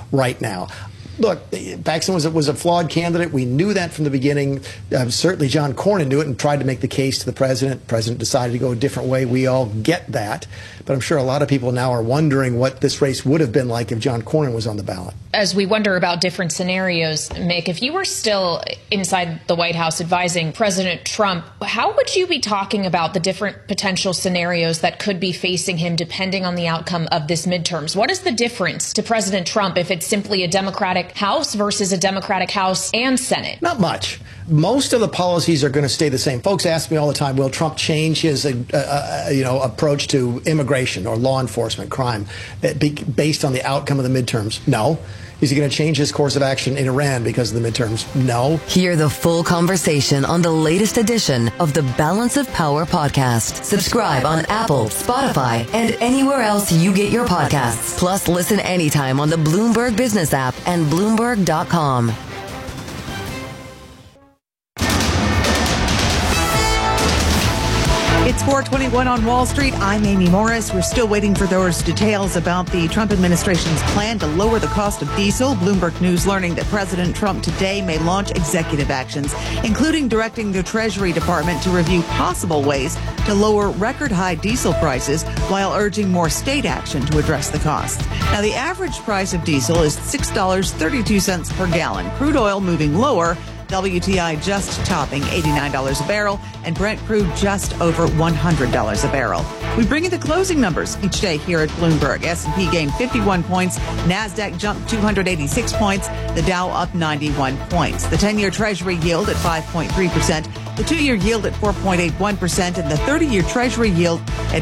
right now. Look, Paxson was a flawed candidate. We knew that from the beginning. Certainly John Cornyn knew it and tried to make the case to the president. The president decided to go a different way. We all get that. But I'm sure a lot of people now are wondering what this race would have been like if John Cornyn was on the ballot. As we wonder about different scenarios, Mick, if you were still inside the White House advising President Trump, how would you be talking about the different potential scenarios that could be facing him depending on the outcome of this midterms? What is the difference to President Trump if it's simply a Democratic House versus a Democratic House and Senate? Not much. Most of the policies are going to stay the same. Folks ask me all the time, will Trump change his approach to immigration or law enforcement crime based on the outcome of the midterms? No. Is he going to change his course of action in Iran because of the midterms? No. Hear the full conversation on the latest edition of the Balance of Power podcast. Subscribe on Apple, Spotify, and anywhere else you get your podcasts. Plus, listen anytime on the Bloomberg Business app and Bloomberg.com. It's 4:21 on Wall Street. I'm Amy Morris. We're still waiting for those details about the Trump administration's plan to lower the cost of diesel. Bloomberg News learning that President Trump today may launch executive actions, including directing the Treasury Department to review possible ways to lower record high diesel prices while urging more state action to address the costs. Now, the average price of diesel is $6.32 per gallon. Crude oil moving lower. WTI just topping $89 a barrel, and Brent crude just over $100 a barrel. We bring you the closing numbers each day here at Bloomberg. S&P gained 51 points. NASDAQ jumped 286 points. The Dow up 91 points. The 10-year Treasury yield at 5.3%. The 2-year yield at 4.81%, and the 30-year Treasury yield at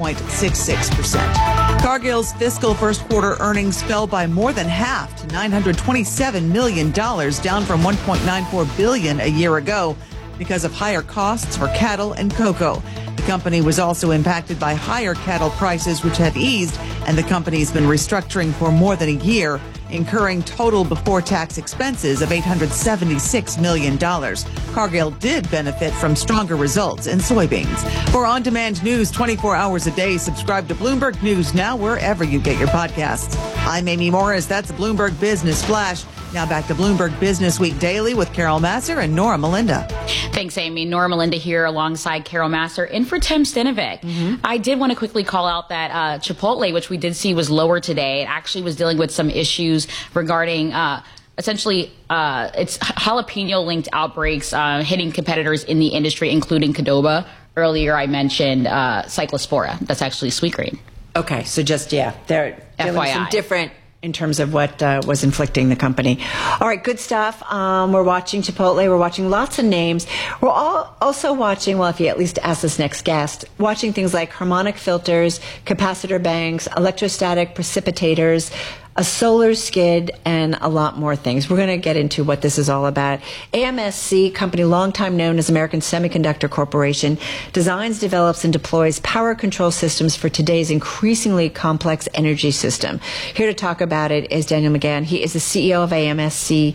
5.66%. Cargill's fiscal first quarter earnings fell by more than half to $927 million, down from $1.94 billion a year ago because of higher costs for cattle and cocoa. The company was also impacted by higher cattle prices, which have eased, and the company's been restructuring for more than a year, incurring total before-tax expenses of $876 million. Cargill did benefit from stronger results in soybeans. For on-demand news 24 hours a day, subscribe to Bloomberg News now wherever you get your podcasts. I'm Amy Morris. That's Bloomberg Business Flash. Now back to Bloomberg Business Week Daily with Carol Masser and Nora Melinda. Thanks, Amy. Nora Melinda here alongside Carol Masser in for Tim Stinovic. I did want to quickly call out that Chipotle, which we did see was lower today, it actually was dealing with some issues regarding essentially its jalapeno-linked outbreaks hitting competitors in the industry, including Qdoba. Earlier I mentioned Cyclospora. That's actually Sweetgreen. Okay, so just, they're dealing with some FYI. different in terms of what was inflicting the company. All right, good stuff. We're watching Chipotle. We're watching lots of names. We're also watching, well, if you at least ask this next guest, watching things like harmonic filters, capacitor banks, electrostatic precipitators, a solar skid, and a lot more things. We're going to get into what this is all about. AMSC, company long time known as American Semiconductor Corporation, designs, develops, and deploys power control systems for today's increasingly complex energy system. Here to talk about it is Daniel McGahn. He is the CEO of AMSC.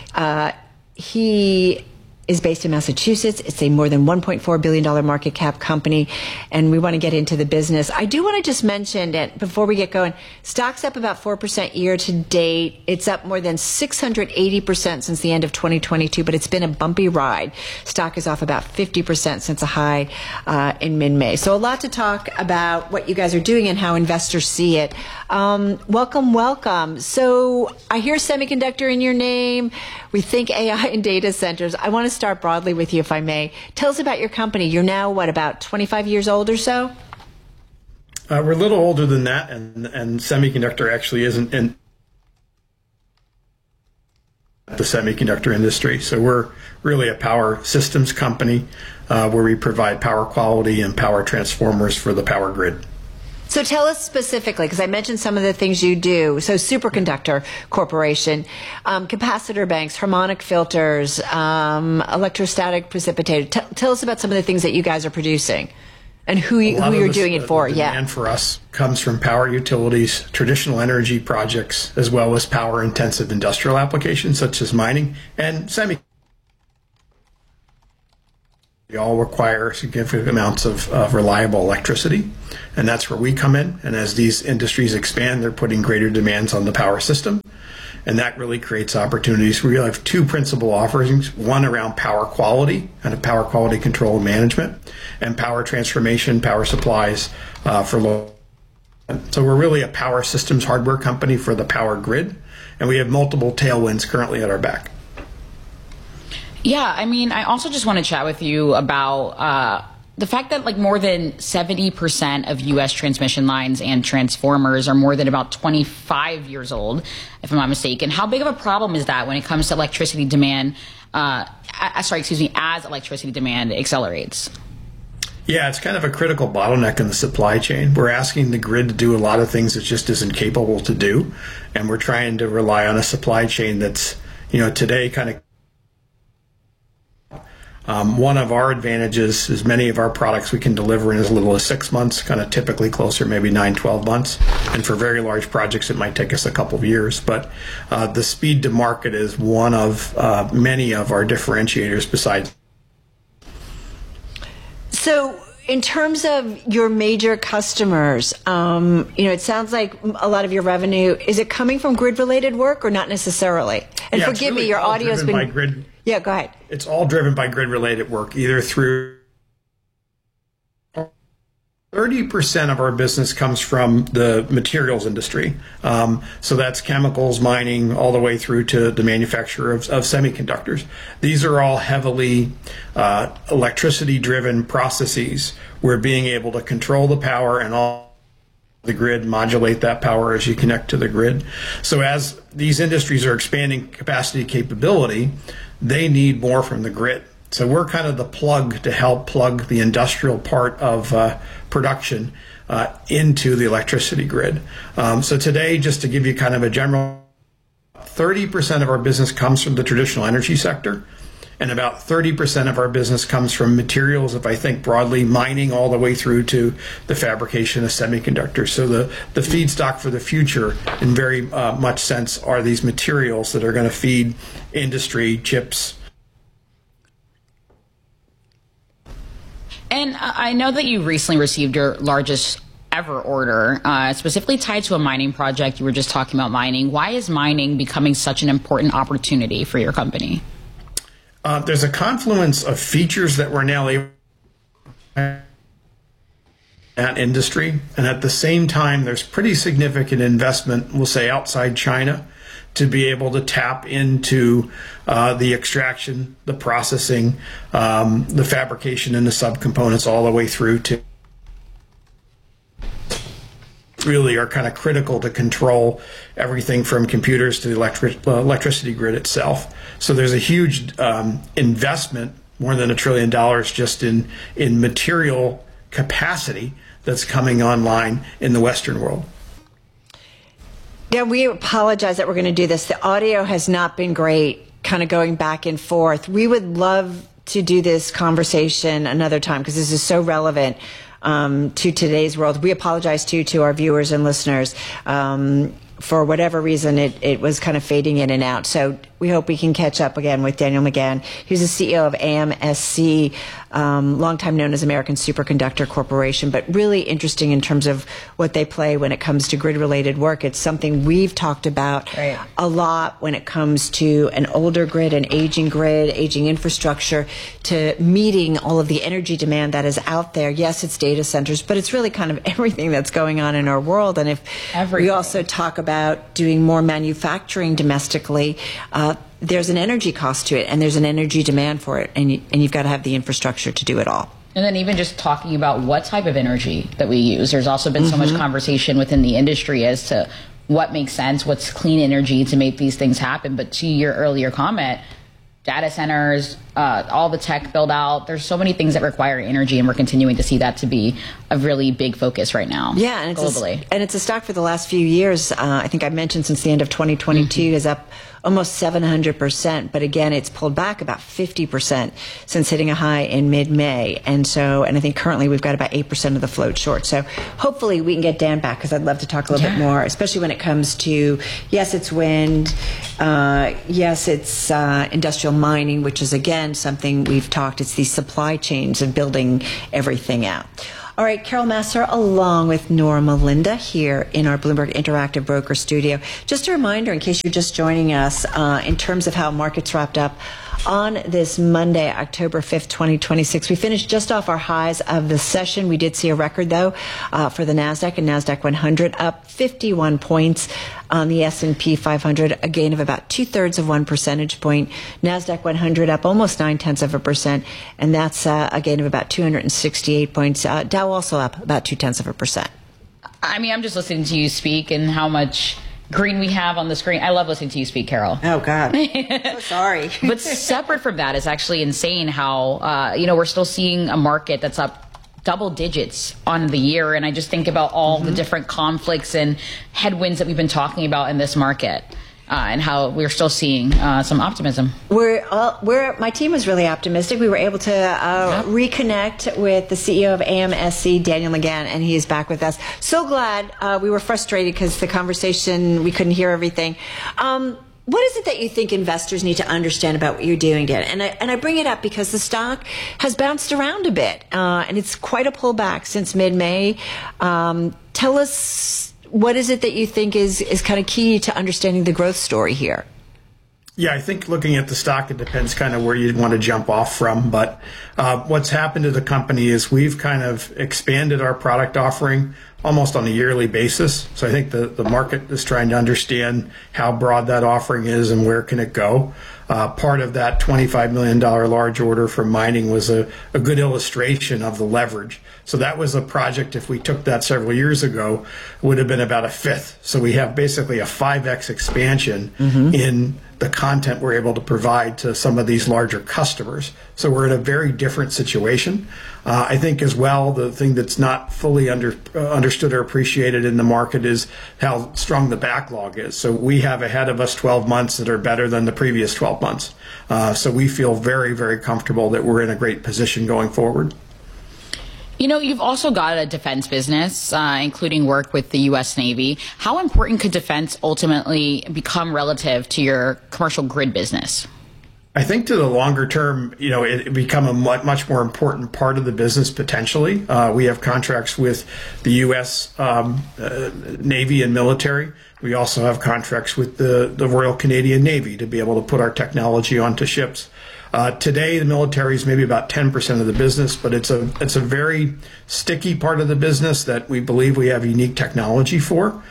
He is based in Massachusetts. It's a more than $1.4 billion market cap company, and we want to get into the business. I do want to just mention that before we get going, stock's up about 4% year to date. It's up more than 680% since the end of 2022, but it's been a bumpy ride. Stock is off about 50% since a high in mid-May. So a lot to talk about what you guys are doing and how investors see it. Welcome. So I hear semiconductor in your name. We think AI and data centers. I want to start broadly with you, if I may. Tell us about your company. You're now, about 25 years old or so? We're a little older than that, and semiconductor actually isn't in the semiconductor industry. So we're really a power systems company where we provide power quality and power transformers for the power grid. So tell us specifically, because I mentioned some of the things you do. So Superconductor Corporation, capacitor banks, harmonic filters, electrostatic precipitator. Tell us about some of the things that you guys are producing and who you're doing it for. The demand for us comes from power utilities, traditional energy projects, as well as power-intensive industrial applications such as mining and They all require significant amounts of reliable electricity, and that's where we come in. And as these industries expand, they're putting greater demands on the power system, and that really creates opportunities. We have two principal offerings, one around power quality, kind of power quality control and management, and power transformation, power supplies for low. So we're really a power systems hardware company for the power grid, and we have multiple tailwinds currently at our back. Yeah, I mean, I also just want to chat with you about the fact that like more than 70% of U.S. transmission lines and transformers are more than about 25 years old, if I'm not mistaken. How big of a problem is that when it comes to electricity demand, as electricity demand accelerates? Yeah, it's kind of a critical bottleneck in the supply chain. We're asking the grid to do a lot of things it just isn't capable to do, and we're trying to rely on a supply chain that's, today kind of one of our advantages is many of our products we can deliver in as little as 6 months, kind of typically closer, maybe 9-12 months. And for very large projects, it might take us a couple of years. But the speed to market is one of many of our differentiators besides. So in terms of your major customers, it sounds like a lot of your revenue, is it coming from grid-related work or not neccidentally? And yeah, forgive me, your audio's been... By grid. Yeah, go ahead. It's all driven by grid-related work, either through 30% of our business comes from the materials industry. So that's chemicals, mining, all the way through to the manufacture of semiconductors. These are all heavily electricity-driven processes where being able to control the power and all the grid, modulate that power as you connect to the grid. So as these industries are expanding capacity capability, they need more from the grid. So we're kind of the plug to help plug the industrial part of production into the electricity grid. So today, just to give you kind of a general, 30% of our business comes from the traditional energy sector, and about 30% of our business comes from materials, if I think broadly, mining all the way through to the fabrication of semiconductors. So the feedstock for the future, in very much sense, are these materials that are going to feed industry, chips. And I know that you recently received your largest ever order, specifically tied to a mining project. You were just talking about mining. Why is mining becoming such an important opportunity for your company? There's a confluence of features that we're now able at industry, and at the same time, there's pretty significant investment, we'll say, outside China to be able to tap into the extraction, the processing, the fabrication, and the subcomponents all the way through to really are kind of critical to control everything from computers to the electricity grid itself. So there's a huge investment, more than $1 trillion, just in material capacity that's coming online in the Western world. Yeah, we apologize that we're going to do this. The audio has not been great, kind of going back and forth. We would love to do this conversation another time because this is so relevant to today's world. We apologize to our viewers and listeners. For whatever reason, it was kind of fading in and out. So we hope we can catch up again with Daniel McGahn. He's the CEO of AMSC, longtime known as American Superconductor Corporation, but really interesting in terms of what they play when it comes to grid-related work. It's something we've talked about a lot when it comes to an older grid, an aging grid, aging infrastructure, to meeting all of the energy demand that is out there. Yes, it's data centers, but it's really kind of everything that's going on in our world. And if we also talk about doing more manufacturing domestically, there's an energy cost to it, and there's an energy demand for it, and you've got to have the infrastructure to do it all. And then even just talking about what type of energy that we use, there's also been so much conversation within the industry as to what makes sense, what's clean energy to make these things happen. But to your earlier comment, data centers, all the tech build out, there's so many things that require energy, and we're continuing to see that to be a really big focus right now. Yeah, and globally. It's a stock for the last few years. I think I mentioned since the end of 2022 is up almost 700%, but again, it's pulled back about 50% since hitting a high in mid-May. And I think currently we've got about 8% of the float short. So hopefully we can get Dan back, because I'd love to talk a little bit more, especially when it comes to, yes, it's wind, yes, it's industrial mining, which is, again, again, something we've talked, it's these supply chains of building everything out. All right, Carol Massar, along with Norma Linda here in our Bloomberg Interactive Broker Studio. Just a reminder, in case you're just joining us, in terms of how markets wrapped up on this Monday, October 5th, 2026. We finished just off our highs of the session. We did see a record, though, for the NASDAQ and NASDAQ 100, up 51 points. On the S&P 500, a gain of about 2/3 of 1 percentage point. NASDAQ 100 up almost 0.9%, and that's a gain of about 268 points. Dow also up about 0.2%. I mean, I'm just listening to you speak and how much green we have on the screen. I love listening to you speak, Carol. Oh, God. So sorry. But separate from that is actually insane how, we're still seeing a market that's up double digits on the year. And I just think about all the different conflicts and headwinds that we've been talking about in this market. And how we're still seeing some optimism. My team was really optimistic. We were able to reconnect with the CEO of AMSC, Daniel McGann, and he is back with us. So glad. We were frustrated because the conversation, we couldn't hear everything. What is it that you think investors need to understand about what you're doing, Dan? And I bring it up because the stock has bounced around a bit, and it's quite a pullback since mid-May. Tell us, what is it that you think is kind of key to understanding the growth story here? Yeah, I think looking at the stock, it depends kind of where you'd want to jump off from. But what's happened to the company is we've kind of expanded our product offering almost on a yearly basis. So I think the market is trying to understand how broad that offering is and where can it go. Part of that $25 million large order from mining was a good illustration of the leverage. So that was a project, if we took that several years ago, would have been about a fifth. So we have basically a 5x expansion in the content we're able to provide to some of these larger customers. So we're in a very different situation. I think as well, the thing that's not fully understood or appreciated in the market is how strong the backlog is. So we have ahead of us 12 months that are better than the previous 12 months. So we feel very, very comfortable that we're in a great position going forward. You've also got a defense business, including work with the U.S. Navy. How important could defense ultimately become relative to your commercial grid business? I think to the longer term, it become a much more important part of the business potentially. We have contracts with the U.S. Navy and military. We also have contracts with the Royal Canadian Navy to be able to put our technology onto ships. Today, the military is maybe about 10% of the business, but it's a very sticky part of the business that we believe we have unique technology for.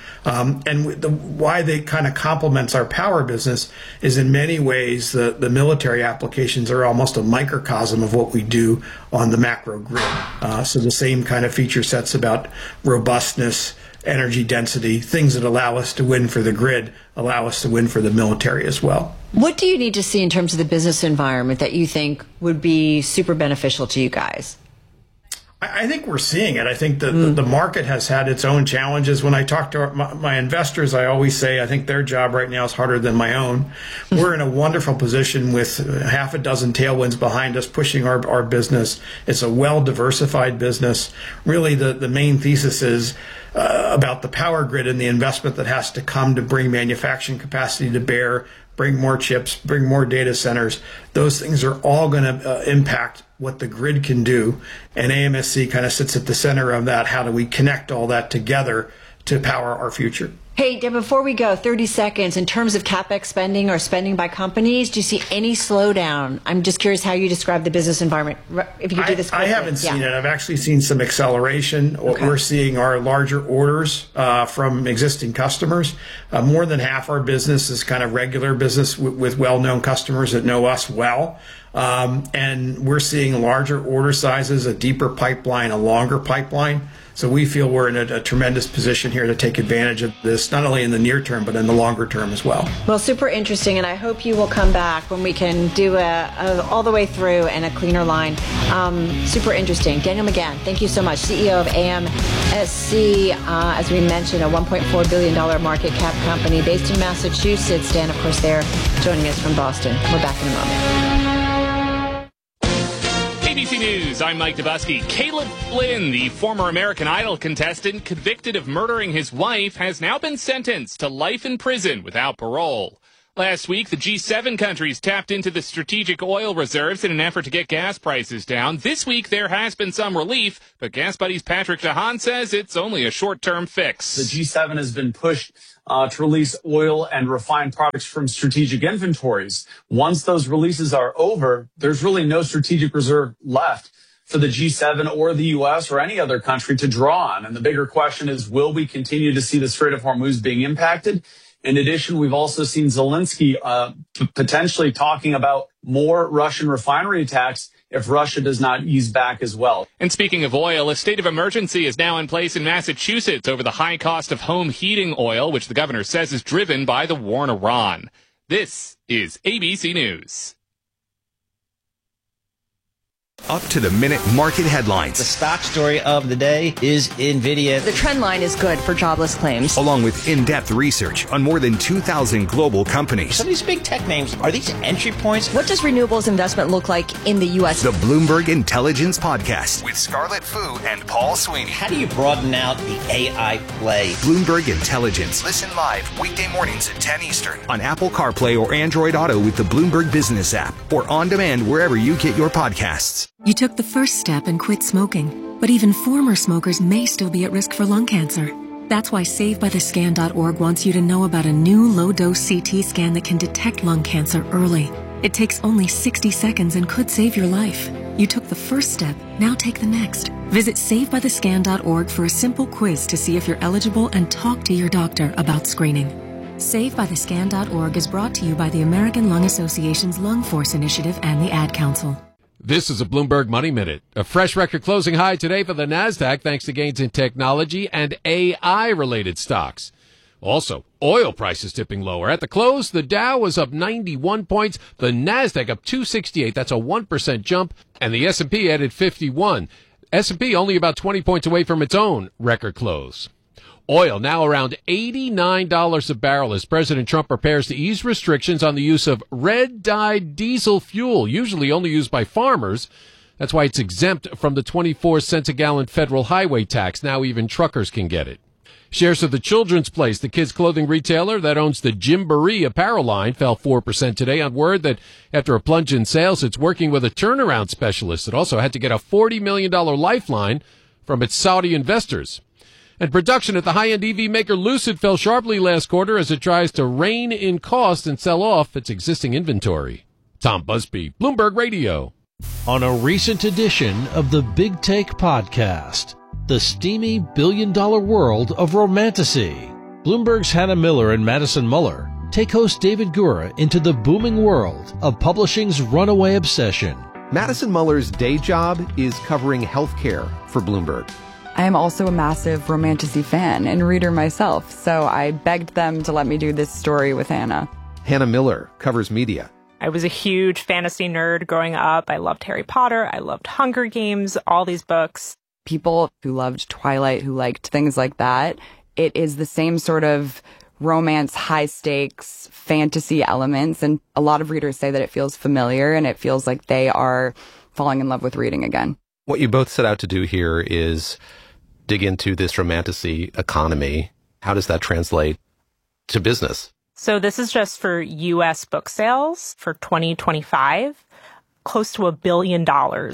Why they kind of complements our power business is in many ways the military applications are almost a microcosm of what we do on the macro grid. So the same kind of feature sets about robustness, energy density, things that allow us to win for the grid, allow us to win for the military as well. What do you need to see in terms of the business environment that you think would be super beneficial to you guys? I think we're seeing it. I think the market has had its own challenges. When I talk to my investors, I always say I think their job right now is harder than my own. We're in a wonderful position with half a dozen tailwinds behind us pushing our business. It's a well-diversified business. Really, the main thesis is about the power grid and the investment that has to come to bring manufacturing capacity to bear, bring more chips, bring more data centers. Those things are all going to impact what the grid can do. And AMSC kind of sits at the center of that. How do we connect all that together to power our future? Hey, Deb, before we go, 30 seconds. In terms of CapEx spending or spending by companies, do you see any slowdown? I'm just curious how you describe the business environment. If you could do this quickly. I haven't seen it. I've actually seen some acceleration. Okay. We're seeing our larger orders from existing customers. More than half our business is kind of regular business with well-known customers that know us well. And we're seeing larger order sizes, a deeper pipeline, a longer pipeline. So we feel we're in a tremendous position here to take advantage of this, not only in the near term, but in the longer term as well. Well, super interesting, and I hope you will come back when we can do all the way through and a cleaner line. Super interesting. Daniel McGann, thank you so much. CEO of AMSC, as we mentioned, a $1.4 billion market cap company based in Massachusetts. Dan, of course, there joining us from Boston. We're back in a moment. ABC News, I'm Mike Dubusky. Caleb Flynn, the former American Idol contestant convicted of murdering his wife, has now been sentenced to life in prison without parole. Last week, the G7 countries tapped into the strategic oil reserves in an effort to get gas prices down. This week, there has been some relief, but Gas Buddy's Patrick DeHaan says it's only a short-term fix. The G7 has been pushed to release oil and refined products from strategic inventories. Once those releases are over, there's really no strategic reserve left for the G7 or the U.S. or any other country to draw on. And the bigger question is, will we continue to see the Strait of Hormuz being impacted? In addition, we've also seen Zelensky potentially talking about more Russian refinery attacks if Russia does not ease back as well. And speaking of oil, a state of emergency is now in place in Massachusetts over the high cost of home heating oil, which the governor says is driven by the war in Iran. This is ABC News. Up-to-the-minute market headlines. The stock story of the day is NVIDIA. The trend line is good for jobless claims. Along with in-depth research on more than 2,000 global companies. Some of these big tech names, are these entry points? What does renewables investment look like in the U.S.? The Bloomberg Intelligence Podcast with Scarlett Fu and Paul Sweeney. How do you broaden out the AI play? Bloomberg Intelligence. Listen live weekday mornings at 10 Eastern on Apple CarPlay or Android Auto with the Bloomberg Business app or on demand wherever you get your podcasts. You took the first step and quit smoking, but even former smokers may still be at risk for lung cancer. That's why SaveByTheScan.org wants you to know about a new low-dose CT scan that can detect lung cancer early. It takes only 60 seconds and could save your life. You took the first step, now take the next. Visit SaveByTheScan.org for a simple quiz to see if you're eligible and talk to your doctor about screening. SaveByTheScan.org is brought to you by the American Lung Association's Lung Force Initiative and the Ad Council. This is a Bloomberg Money Minute. A fresh record closing high today for the NASDAQ thanks to gains in technology and AI-related stocks. Also, oil prices tipping lower. At the close, the Dow was up 91 points, the NASDAQ up 268. That's a 1% jump, and the S&P added 51. S&P only about 20 points away from its own record close. Oil now around $89 a barrel as President Trump prepares to ease restrictions on the use of red-dyed diesel fuel, usually only used by farmers. That's why it's exempt from the 24 cents a gallon federal highway tax. Now even truckers can get it. Shares of The Children's Place, the kids' clothing retailer that owns the Gymboree apparel line, fell 4% today on word that after a plunge in sales, it's working with a turnaround specialist. It also had to get a $40 million lifeline from its Saudi investors. And production at the high-end EV maker Lucid fell sharply last quarter as it tries to rein in cost and sell off its existing inventory. Tom Busby, Bloomberg Radio. On a recent edition of the Big Take Podcast, the steamy billion-dollar world of romantasy, Bloomberg's Hannah Miller and Madison Muller take host David Gura into the booming world of publishing's runaway obsession. Madison Muller's day job is covering healthcare for Bloomberg. I am also a massive romantasy fan and reader myself, so I begged them to let me do this story with Hannah. Hannah Miller covers media. I was a huge fantasy nerd growing up. I loved Harry Potter. I loved Hunger Games, all these books. People who loved Twilight, who liked things like that, it is the same sort of romance, high stakes, fantasy elements. And a lot of readers say that it feels familiar and it feels like they are falling in love with reading again. What you both set out to do here is dig into this romantasy economy. How does that translate to business? So this is just for U.S. book sales for 2025. Close to $1 billion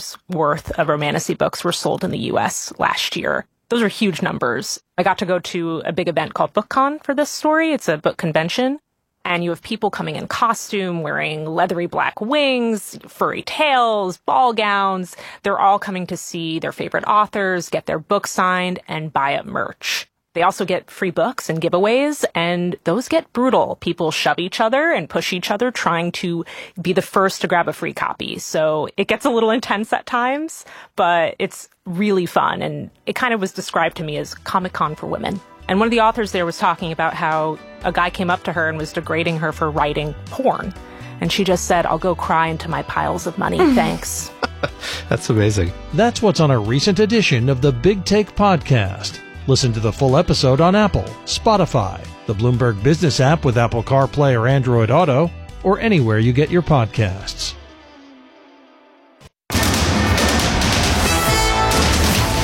worth of romantasy books were sold in the U.S. last year. Those are huge numbers. I got to go to a big event called BookCon for this story. It's a book convention. And you have people coming in costume, wearing leathery black wings, furry tails, ball gowns. They're all coming to see their favorite authors, get their books signed, and buy up merch. They also get free books and giveaways, and those get brutal. People shove each other and push each other, trying to be the first to grab a free copy. So it gets a little intense at times, but it's really fun. And it kind of was described to me as Comic-Con for women. And one of the authors there was talking about how a guy came up to her and was degrading her for writing porn. And she just said, "I'll go cry into my piles of money. Thanks." That's amazing. That's what's on a recent edition of the Big Take Podcast. Listen to the full episode on Apple, Spotify, the Bloomberg Business app with Apple CarPlay or Android Auto, or anywhere you get your podcasts. It's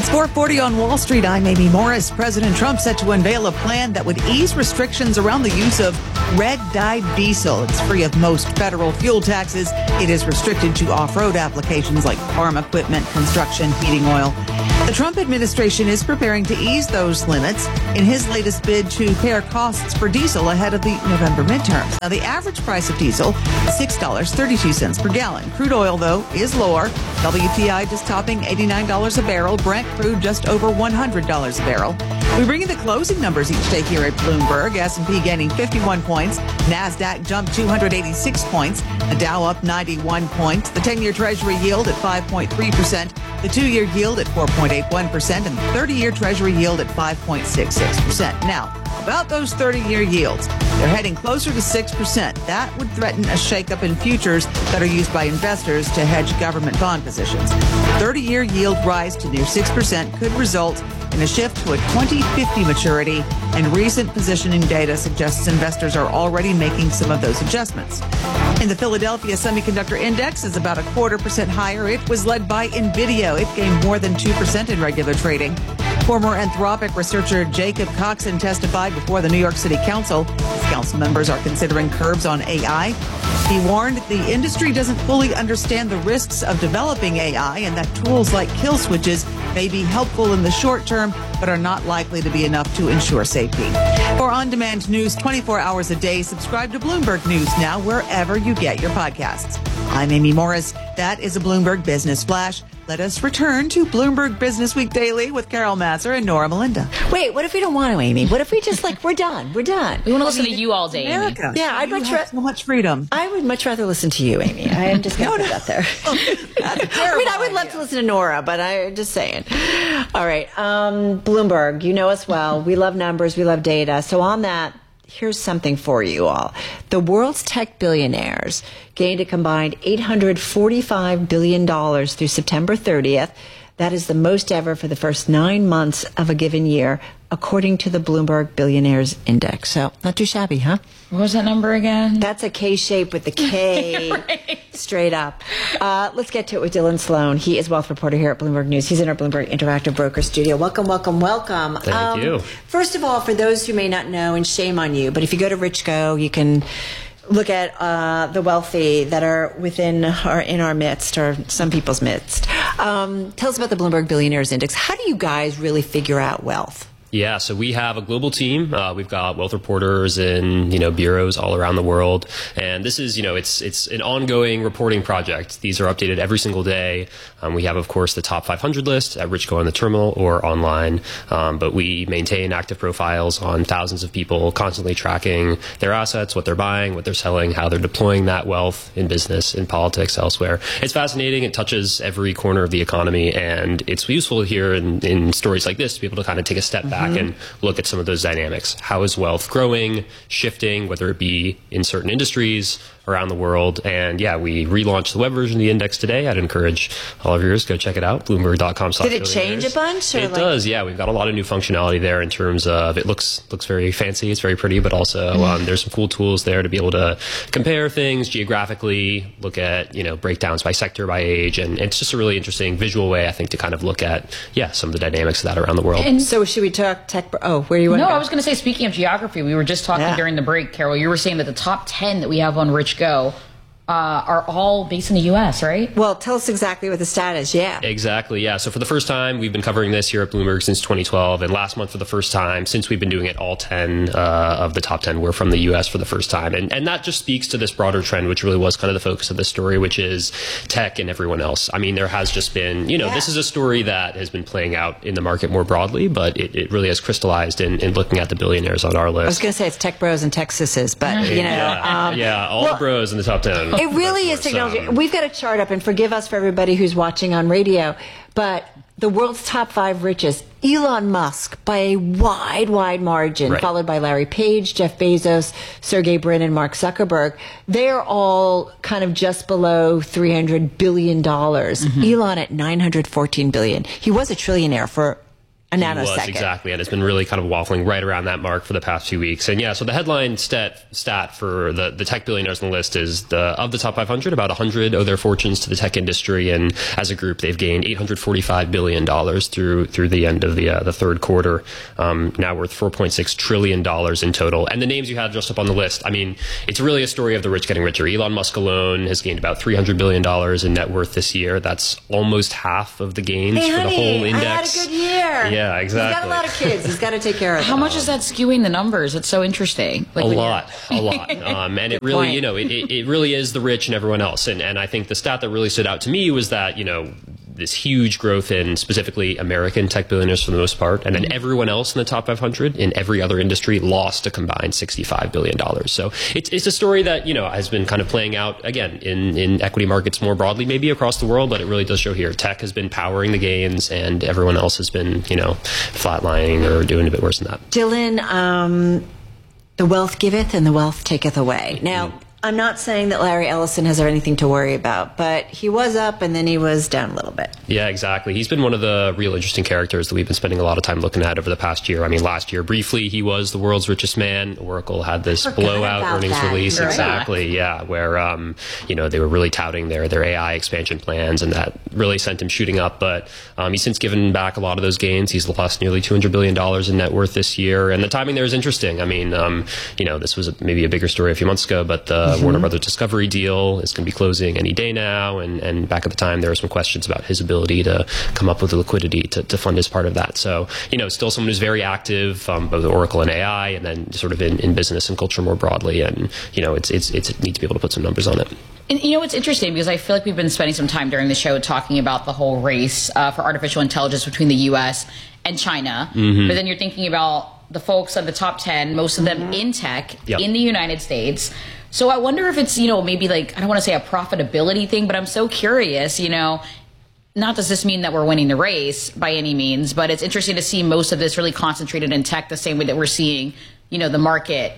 4:40 on Wall Street. I'm Amy Morris. President Trump set to unveil a plan that would ease restrictions around the use of red-dyed diesel. It's free of most federal fuel taxes. It is restricted to off-road applications like farm equipment, construction, heating oil. The Trump administration is preparing to ease those limits in his latest bid to pare costs for diesel ahead of the November midterms. Now, the average price of diesel is $6.32 per gallon. Crude oil, though, is lower. WTI just topping $89 a barrel. Brent crude just over $100 a barrel. We bring you the closing numbers each day here at Bloomberg. S&P gaining 51 points. NASDAQ jumped 286 points. The Dow up 91 points. The 10-year Treasury yield at 5.3%. The 2-year yield at 4.81%. And the 30-year Treasury yield at 5.66%. Now, about those 30-year yields, they're heading closer to 6%. That would threaten a shakeup in futures that are used by investors to hedge government bond positions. 30-year yield rise to near 6% could result in a shift to a 2050 maturity, and recent positioning data suggests investors are already making some of those adjustments. And the Philadelphia Semiconductor Index is about 0.25% higher. It was led by NVIDIA. It gained more than 2% in regular trading. Former Anthropic researcher Jacob Coxon testified before the New York City Council. His council members are considering curbs on AI. He warned the industry doesn't fully understand the risks of developing AI and that tools like kill switches may be helpful in the short term, but are not likely to be enough to ensure safety. For on-demand news 24 hours a day, subscribe to Bloomberg News now wherever you get your podcasts. I'm Amy Morris. That is a Bloomberg Business Flash. Let us return to Bloomberg Business Week Daily with Carol Masser and Nora Melinda. Wait, what if we don't want to, Amy? What if we just we're done? We're done. We want to listen to you all day, America. Amy. Yeah, I'd much rather so much freedom. I would much rather listen to you, Amy. I am just going to put that there. I would love to listen to Nora, but I'm just saying. All right, Bloomberg, you know us well. We love numbers. We love data. So on that, here's something for you all. The world's tech billionaires gained a combined $845 billion through September 30th. That is the most ever for the first 9 months of a given year, according to the Bloomberg Billionaires Index. So not too shabby, huh? What was that number again? That's a K shape with the K right. Straight up. Let's get to it with Dylan Sloan. He is wealth reporter here at Bloomberg News. He's in our Bloomberg Interactive Broker studio. Welcome, welcome, welcome. Thank you. First of all, for those who may not know, and shame on you, but if you go to RichGo, you can look at the wealthy that are in our midst, or some people's midst. Tell us about the Bloomberg Billionaires Index. How do you guys really figure out wealth? Yeah, so we have a global team. We've got wealth reporters in, bureaus all around the world. And this is, it's an ongoing reporting project. These are updated every single day. We have, of course, the top 500 list at RichGo on the terminal or online. But we maintain active profiles on thousands of people, constantly tracking their assets, what they're buying, what they're selling, how they're deploying that wealth in business, in politics, elsewhere. It's fascinating. It touches every corner of the economy. And it's useful here in stories like this to be able to kind of take a step back and look at some of those dynamics. How is wealth growing, shifting, whether it be in certain industries around the world? And yeah, we relaunched the web version of the index today. I'd encourage all of yours to go check it out, bloomberg.com. Did it change a bunch? It does, yeah. We've got a lot of new functionality there in terms of it looks very fancy. It's very pretty, but also there's some cool tools there to be able to compare things geographically, look at, breakdowns by sector, by age. And it's just a really interesting visual way, I think, to kind of look at, some of the dynamics of that around the world. And so should we talk tech? Oh, where you want to go? I was going to say, speaking of geography, we were just talking during the break, Carol. You were saying that the top 10 that we have on RichGo are all based in the U.S., right? Well, tell us exactly what the stat is, Exactly, yeah. So for the first time, we've been covering this here at Bloomberg since 2012, and last month for the first time, since we've been doing it, all 10 of the top 10 were from the U.S. for the first time. And that just speaks to this broader trend, which really was kind of the focus of this story, which is tech and everyone else. I mean, there has just been, this is a story that has been playing out in the market more broadly, but it really has crystallized in looking at the billionaires on our list. I was going to say it's tech bros and tech sisses, but, all the bros in the top 10. It really is technology. We've got a chart up, and forgive us for everybody who's watching on radio, but the world's top 5 richest, Elon Musk by a wide margin, followed by Larry Page, Jeff Bezos, Sergey Brin, and Mark Zuckerberg. They're all kind of just below $300 billion. Elon at $914 billion. He was a trillionaire for a nanosecond. He was, exactly, and it's been really kind of waffling right around that mark for the past few weeks. And yeah, so the headline stat for the tech billionaires on the list is of the top 500, about 100 owe their fortunes to the tech industry, and as a group, they've gained $845 billion through the end of the third quarter, now worth $4.6 trillion in total. And the names you had just up on the list, I mean, it's really a story of the rich getting richer. Elon Musk alone has gained about $300 billion in net worth this year. That's almost half of the gains for the whole index. I had a good year. Yeah, exactly. He's got a lot of kids. He's got to take care of them. How much is that skewing the numbers? It's so interesting. Like a lot. And it really, it really is the rich and everyone else. And I think the stat that really stood out to me was that, this huge growth in specifically American tech billionaires for the most part, and then everyone else in the top 500 in every other industry lost a combined $65 billion. So it's a story that, has been kind of playing out, again, in equity markets more broadly, maybe across the world, but it really does show here. Tech has been powering the gains, and everyone else has been, flatlining or doing a bit worse than that. Dylan, the wealth giveth and the wealth taketh away. Now, I'm not saying that Larry Ellison has anything to worry about, but he was up and then he was down a little bit. Yeah, exactly. He's been one of the real interesting characters that we've been spending a lot of time looking at over the past year. I mean, last year, briefly, he was the world's richest man. Oracle had this blowout earnings release. Right. Exactly, yeah, where, they were really touting their AI expansion plans, and that really sent him shooting up. But he's since given back a lot of those gains. He's lost nearly $200 billion in net worth this year. And the timing there is interesting. I mean, this was maybe a bigger story a few months ago, but the Warner Brothers Discovery deal is going to be closing any day now, and back at the time there were some questions about his ability to come up with the liquidity to fund his part of that. So, still someone who's very active, both Oracle and AI, and then sort of in business and culture more broadly, and it's need to be able to put some numbers on it. And it's interesting because I feel like we've been spending some time during the show talking about the whole race for artificial intelligence between the U.S. and China, but then you're thinking about the folks of the top 10, most of them in tech, in the United States. So I wonder if it's, maybe like, I don't want to say a profitability thing, but I'm so curious, not does this mean that we're winning the race by any means, but it's interesting to see most of this really concentrated in tech the same way that we're seeing, the market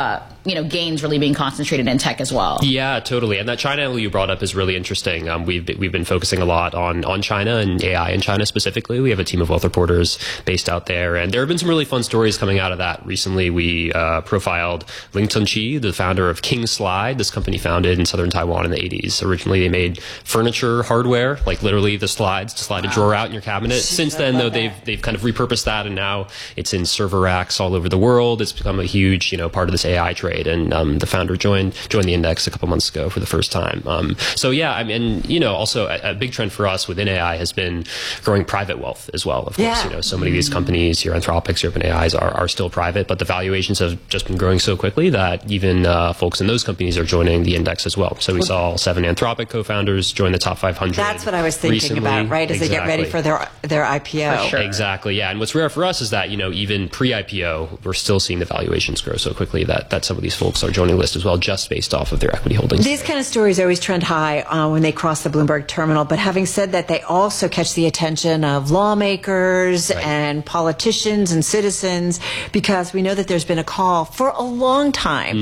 gains really being concentrated in tech as well. Yeah, totally. And that China angle you brought up is really interesting. We've been focusing a lot on China and AI in China specifically. We have a team of wealth reporters based out there, and there have been some really fun stories coming out of that. Recently, we profiled Ling Chunqi, the founder of King Slide, this company founded in southern Taiwan in the 80s. Originally, they made furniture hardware, like literally the slides to slide a drawer out in your cabinet. Since then, though, they've kind of repurposed that, and now it's in server racks all over the world. It's become a huge, part of this AI trade, and the founder joined the index a couple months ago for the first time. So yeah, I mean, also a big trend for us within AI has been growing private wealth as well. Of course, so many of these companies, your Anthropics, your OpenAIs are still private, but the valuations have just been growing so quickly that even folks in those companies are joining the index as well. So we saw 7 Anthropic co-founders join the top 500. That's what I was thinking recently. About, right? As they get ready for their IPO. For sure. Exactly, yeah. And what's rare for us is that, even pre-IPO, we're still seeing the valuations grow so quickly that some of these folks are joining the list as well, just based off of their equity holdings. These kind of stories always trend high when they cross the Bloomberg terminal. But having said that, they also catch the attention of lawmakers and politicians and citizens, because we know that there's been a call for a long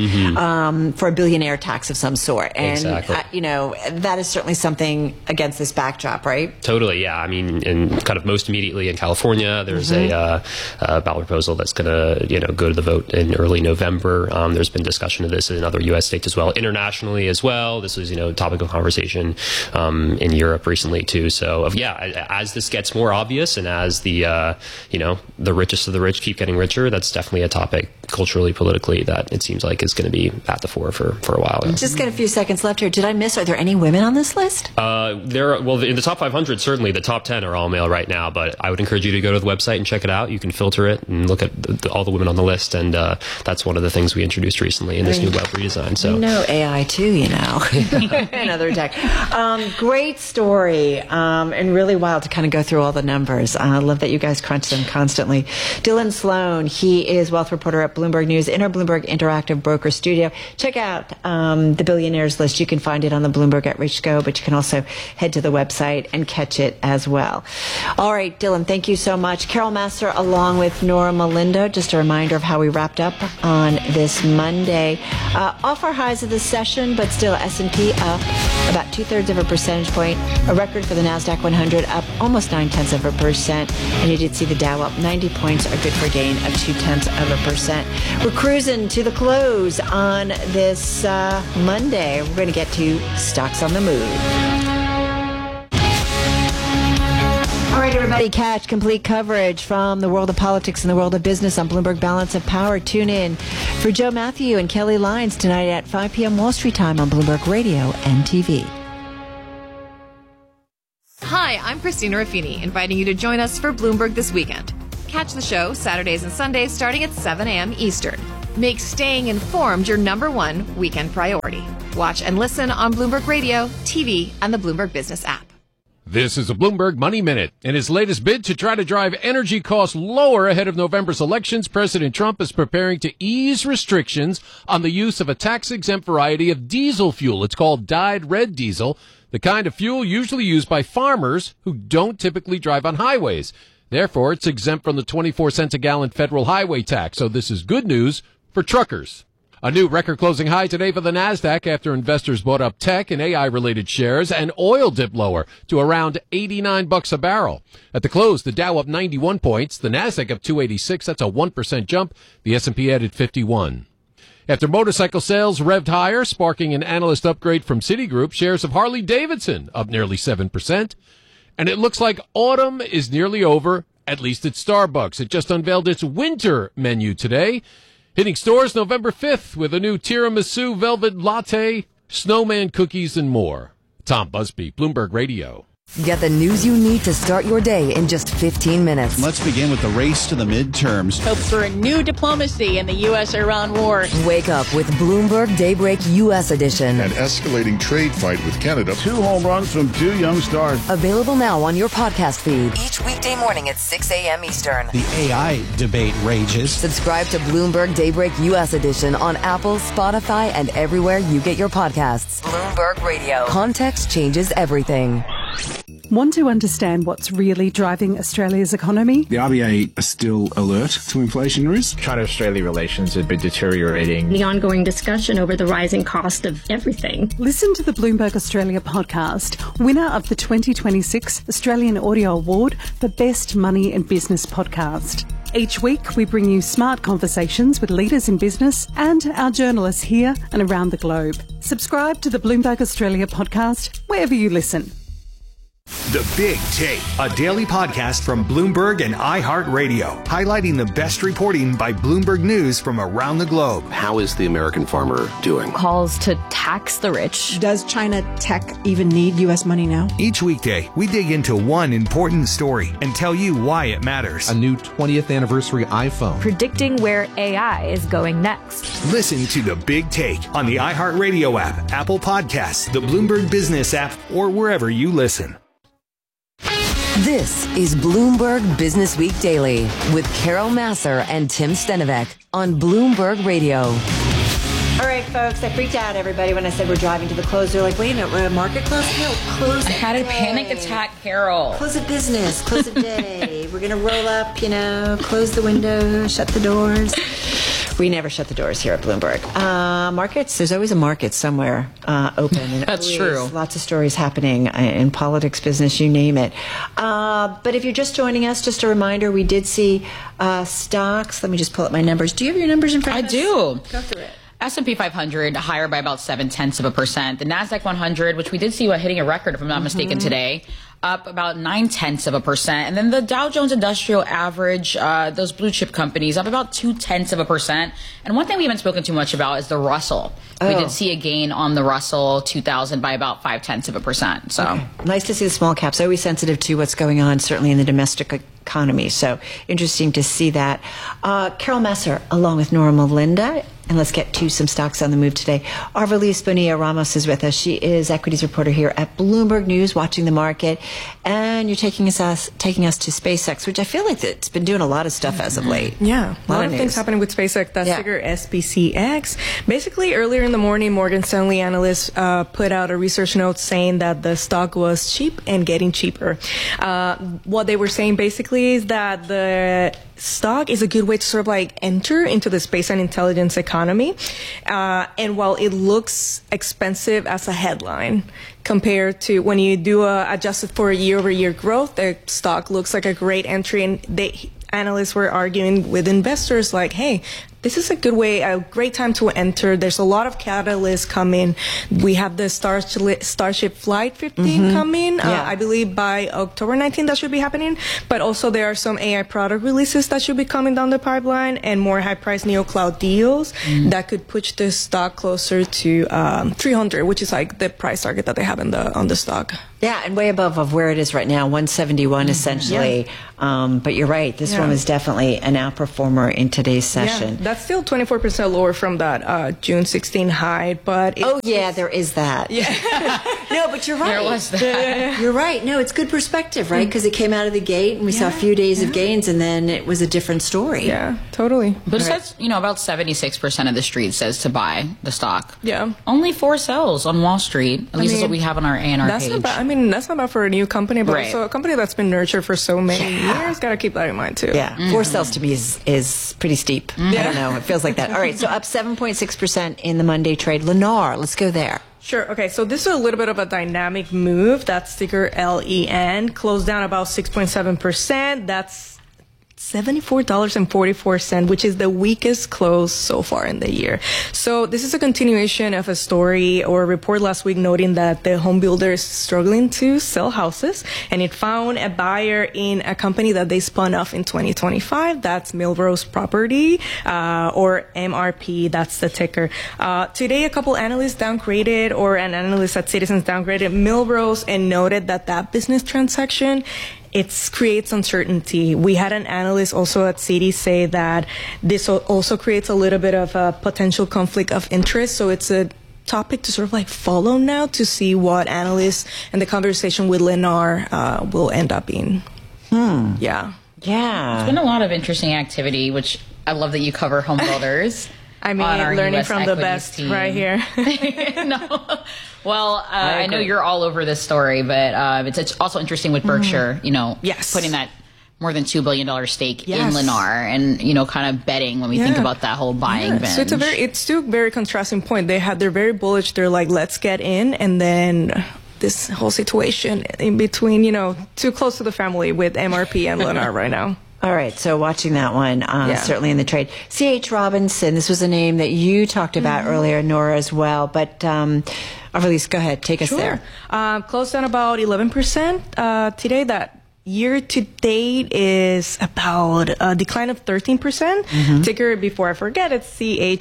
time for a billionaire tax of some sort. And, that is certainly something against this backdrop, right? Totally, yeah. I mean, kind of most immediately in California, there's a ballot proposal that's going to, go to the vote in early November. There's been discussion of this in other U.S. states as well, internationally as well. This was, a topic of conversation in Europe recently too. So, as this gets more obvious, and as the richest of the rich keep getting richer, that's definitely a topic culturally, politically, that it seems like is going to be at the fore for a while. Just got a few seconds left here. Did I miss? Are there any women on this list? In the top 500, certainly the top 10 are all male right now. But I would encourage you to go to the website and check it out. You can filter it and look at all the women on the list, and that's one of the things we introduced recently in this new web redesign. So AI too, another tech. Great story, and really wild to kind of go through all the numbers. I love that you guys crunch them constantly. Dylan Sloan, he is wealth reporter at Bloomberg News in our Bloomberg Interactive Broker Studio. Check out the Billionaires List. You can find it on the Bloomberg at Rich Go, but you can also head to the website and catch it as well. All right, Dylan, thank you so much. Carol Massar along with Nora Malindo. Just a reminder of how we wrapped up on this Monday. Off our highs of the session, but still S&P up about 2/3 of a percentage point. A record for the NASDAQ 100 up almost 0.9%. And you did see the Dow up 90 points, a good for a gain of 0.2%. We're cruising to the close on this Monday. We're going to get to stocks on the move. All right, everybody, catch complete coverage from the world of politics and the world of business on Bloomberg Balance of Power. Tune in for Joe Matthew and Kelly Lyons tonight at 5 p.m. Wall Street time on Bloomberg Radio and TV. Hi, I'm Christina Raffini, inviting you to join us for Bloomberg This Weekend. Catch the show Saturdays and Sundays starting at 7 a.m. Eastern. Make staying informed your #1 weekend priority. Watch and listen on Bloomberg Radio, TV, and the Bloomberg Business app. This is a Bloomberg Money Minute. In his latest bid to try to drive energy costs lower ahead of November's elections, President Trump is preparing to ease restrictions on the use of a tax-exempt variety of diesel fuel. It's called dyed red diesel, the kind of fuel usually used by farmers who don't typically drive on highways. Therefore, it's exempt from the 24 cents a gallon federal highway tax. So this is good news for truckers. A new record-closing high today for the NASDAQ after investors bought up tech and AI-related shares, and oil dipped lower to around $89 a barrel. At the close, the Dow up 91 points, the NASDAQ up 286. That's a 1% jump. The S&P added 51. After motorcycle sales revved higher, sparking an analyst upgrade from Citigroup, shares of Harley-Davidson up nearly 7%. And it looks like autumn is nearly over, at least at Starbucks. It just unveiled its winter menu today, hitting stores November 5th with a new tiramisu velvet latte, snowman cookies, and more. Tom Busby, Bloomberg Radio. Get the news you need to start your day in just 15 minutes. Let's begin with the race to the midterms. Hope for a new diplomacy in the U.S.-Iran war. Wake up with Bloomberg Daybreak U.S. Edition. An escalating trade fight with Canada. 2 home runs from 2 young stars. Available now on your podcast feed. Each weekday morning at 6 a.m. Eastern. The AI debate rages. Subscribe to Bloomberg Daybreak U.S. Edition on Apple, Spotify, and everywhere you get your podcasts. Bloomberg Radio. Context changes everything. Want to understand what's really driving Australia's economy? The RBA are still alert to inflation risk. China-Australia relations have been deteriorating. The ongoing discussion over the rising cost of everything. Listen to the Bloomberg Australia podcast, winner of the 2026 Australian Audio Award for Best Money and Business Podcast. Each week, we bring you smart conversations with leaders in business and our journalists here and around the globe. Subscribe to the Bloomberg Australia podcast wherever you listen. The Big Take, a daily podcast from Bloomberg and iHeartRadio, highlighting the best reporting by Bloomberg News from around the globe. How is the American farmer doing? Calls to tax the rich. Does China tech even need U.S. money now? Each weekday, we dig into one important story and tell you why it matters. A new 20th anniversary iPhone. Predicting where AI is going next. Listen to The Big Take on the iHeartRadio app, Apple Podcasts, the Bloomberg Business app, or wherever you listen. This is Bloomberg Business Week Daily with Carol Massar and Tim Stenovec on Bloomberg Radio. All right, folks, I freaked out, everybody, when I said we're driving to the close. They're like, wait a minute, we're at market close? No, close I had a panic attack, Carol. Close of business, close of day. We're going to roll up, close the window, shut the doors. We never shut the doors here at Bloomberg. Markets, there's always a market somewhere open. And That's true. Lots of stories happening in politics, business, you name it. But if you're just joining us, just a reminder, we did see stocks. Let me just pull up my numbers. Do you have your numbers in front of us? I do. Go through it. S&P 500 higher by about 0.7%. The NASDAQ 100, which we did see hitting a record, if I'm not mistaken, today, up about 0.9%. And then the Dow Jones Industrial Average, those blue chip companies, up about 0.2%. And one thing we haven't spoken too much about is the Russell. Oh. We did see a gain on the Russell 2000 by about 0.5%. So nice to see the small caps. Always sensitive to what's going on, certainly in the domestic economy. So interesting to see that. Carol Massar, along with Nora Malindo, And let's get to some stocks on the move today. Arvalis Bonilla-Ramos is with us. She is equities reporter here at Bloomberg News, watching the market. And you're taking us to SpaceX, which I feel like it's been doing a lot of stuff as of late. Yeah, a lot of things happening with SpaceX. That's ticker SPCX. Basically, earlier in the morning, Morgan Stanley analysts put out a research note saying that the stock was cheap and getting cheaper. What they were saying basically is that the stock is a good way to sort of like enter into the space and intelligence economy. And while it looks expensive as a headline compared to when you do adjusted for a year-over-year growth, the stock looks like a great entry. And analysts were arguing with investors like, hey, this is a good way, a great time to enter. There's a lot of catalysts coming. We have the Starship Flight 15 coming. I believe by October 19th that should be happening. But also there are some AI product releases that should be coming down the pipeline and more high-priced neo-cloud deals that could push the stock closer to 300, which is like the price target that they have on the stock. Yeah, and way above of where it is right now, 171 essentially. But you're right, this one was definitely an outperformer in today's session. Yeah, that's still 24% lower from that June 16 high, but there is that. Yeah. No, but you're right. There was that. You're right. No, it's good perspective, right? Because it came out of the gate and we saw a few days of gains, and then it was a different story. Yeah, totally. But it says, about 76% of the street says to buy the stock. Yeah. Only 4 sells on Wall Street. At least that's what we have on our A&R page. That's not bad for a new company, but also a company that's been nurtured for so many years. Got to keep that in mind too. Yeah, 4 sells to me is pretty steep. I don't know. It feels like that. All right, so up 7.6% in the Monday trade. Lennar, let's go there. Sure. Okay. So this is a little bit of a dynamic move. That's ticker LEN. Closed down about 6.7%. That's $74.44, which is the weakest close so far in the year. So this is a continuation of a story or a report last week noting that the home builder is struggling to sell houses, and it found a buyer in a company that they spun off in 2025. That's Millrose Property, or MRP. That's the ticker. Today, a couple analysts downgraded, or an analyst at Citizens downgraded Millrose and noted that business transaction, it creates uncertainty. We had an analyst also at Citi say that this also creates a little bit of a potential conflict of interest. So it's a topic to sort of like follow now to see what analysts and the conversation with Lennar will end up being. Yeah. There's been a lot of interesting activity, which I love that you cover home builders. I mean, learning from the best team. Right here. No. Well, I know you're all over this story, but it's also interesting with Berkshire, putting that more than $2 billion stake in Lennar and, kind of betting when we think about that whole buying binge. So it's still a very contrasting point. They're very bullish. They're like, let's get in. And then this whole situation in between, too close to the family with MRP and Lennar right now. All right, so watching that one, certainly in the trade. C.H. Robinson, this was a name that you talked about earlier, Nora, as well. But, Arvalis, go ahead, take us there. Closed down about 11% today. That year to date is about a decline of 13%. Ticker, before I forget, it's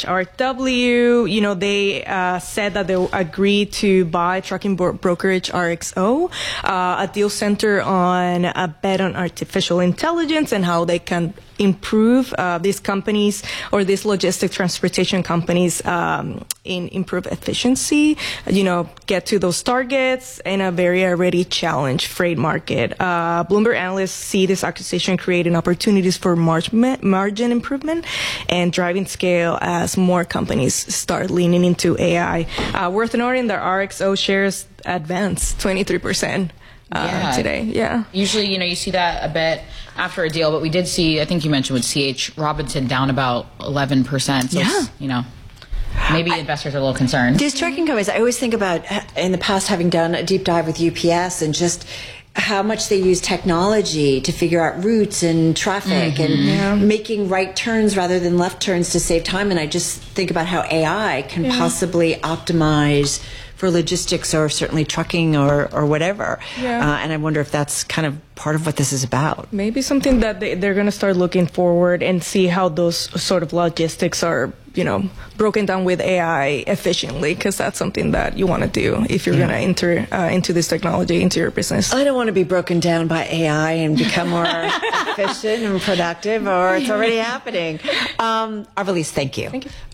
CHRW. They said that they agreed to buy trucking brokerage RXO, a deal center on a bet on artificial intelligence and how they can improve these companies or these logistic transportation companies in improve efficiency, get to those targets in a very already challenged freight market. Bloomberg analysts see this acquisition creating opportunities for margin improvement and driving scale as more companies start leaning into AI. Worth noting that RXO shares advanced 23%. Today. Yeah. Usually, you see that a bit after a deal, but we did see, I think you mentioned with C.H. Robinson down about 11%. So maybe investors are a little concerned. These trucking companies, I always think about in the past having done a deep dive with UPS and just how much they use technology to figure out routes and traffic and making right turns rather than left turns to save time. And I just think about how AI can possibly optimize for logistics or certainly trucking or whatever. And I wonder if that's kind of part of what this is about. Maybe something that they're going to start looking forward and see how those sort of logistics are, broken down with AI efficiently, because that's something that you want to do if you're going to enter into this technology into your business. I don't want to be broken down by AI and become more efficient and productive, or it's already happening. Arvalis, thank you. Thank you.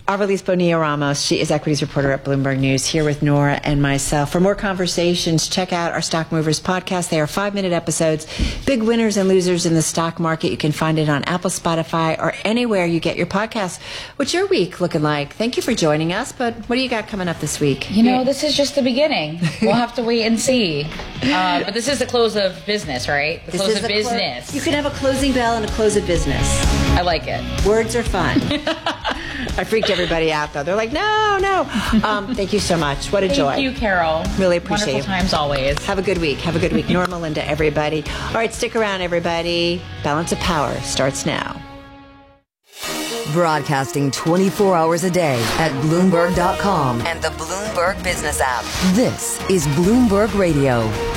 Avilis Bonilla-Ramos. She is equities reporter at Bloomberg News, here with Nora and myself. For more conversations, check out our Stock Movers podcast. They are 5-minute episodes, big winners and losers in the stock market. You can find it on Apple, Spotify, or anywhere you get your podcasts. What's your week looking like? Thank you for joining us, but what do you got coming up this week? You know, this is just the beginning. We'll have to wait and see. But this is the close of business, right? The close of business. You can have a closing bell and a close of business. I like it. Words are fun. I freaked everybody out, though. They're like, no. Thank you so much. What a joy. Thank you, Carol. Really appreciate it. Wonderful times always. Have a good week. Nora, Melinda, everybody. All right, stick around, everybody. Balance of Power starts now. Broadcasting 24 hours a day at Bloomberg.com and the Bloomberg Business app. This is Bloomberg Radio.